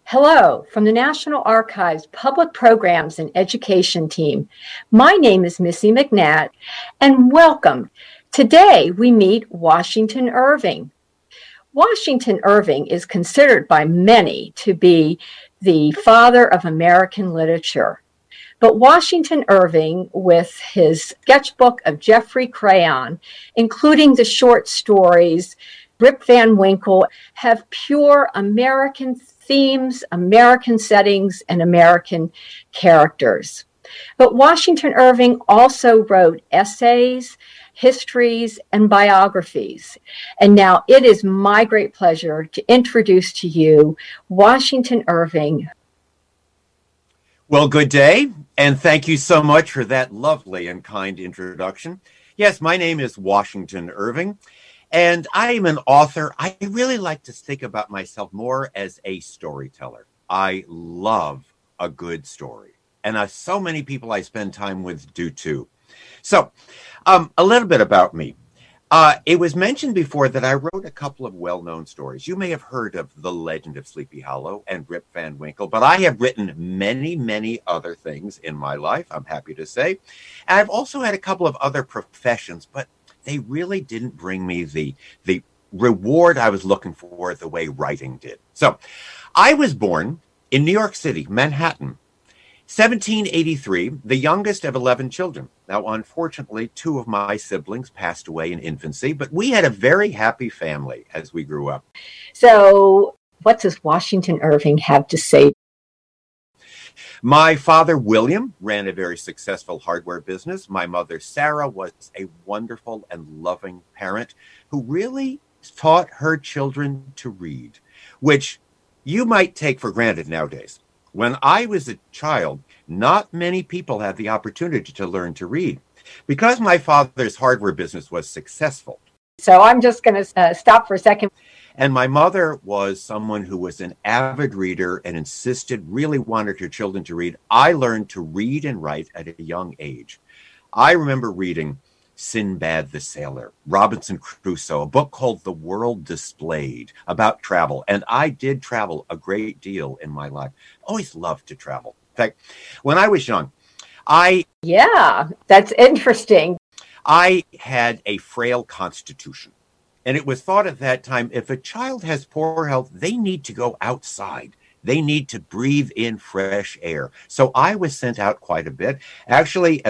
Hello from the National Archives Public Programs and Education team. My name is Missy McNatt, and welcome. Today we meet Washington Irving. Washington Irving is considered by many to be the father of American literature. But Washington Irving, with his sketchbook of Geoffrey Crayon, including the short stories Rip Van Winkle, have pure American themes, American settings, and American characters. But Washington Irving also wrote essays, histories, and biographies. And now it is my great pleasure to introduce to you Washington Irving. Well, good day, and thank you so much for that lovely and kind introduction. Yes, my name is Washington Irving, and I am an author. I really like to think about myself more as a storyteller. I love a good story, and so many people I spend time with do too. So, a little bit about me. It was mentioned before that I wrote a couple of well-known stories. You may have heard of The Legend of Sleepy Hollow and Rip Van Winkle, but I have written many, many other things in my life, I'm happy to say. And I've also had a couple of other professions, but they really didn't bring me the reward I was looking for the way writing did. So I was born in New York City, Manhattan, 1783, the youngest of 11 children. Now, unfortunately, two of my siblings passed away in infancy, but we had a very happy family as we grew up. So, what does Washington Irving have to say? My father, William, ran a very successful hardware business. My mother, Sarah, was a wonderful and loving parent who really taught her children to read, which you might take for granted nowadays. When I was a child, not many people had the opportunity to learn to read. Because my father's hardware business was successful. So I'm just going to stop for a second. And my mother was someone who was an avid reader and really wanted her children to read. I learned to read and write at a young age. I remember reading Sinbad the Sailor, Robinson Crusoe, a book called The World Displayed about travel. And I did travel a great deal in my life. Always loved to travel. In fact, when I was young, Yeah, that's interesting. I had a frail constitution. And it was thought at that time, if a child has poor health, they need to go outside. They need to breathe in fresh air. So I was sent out quite a bit. Actually,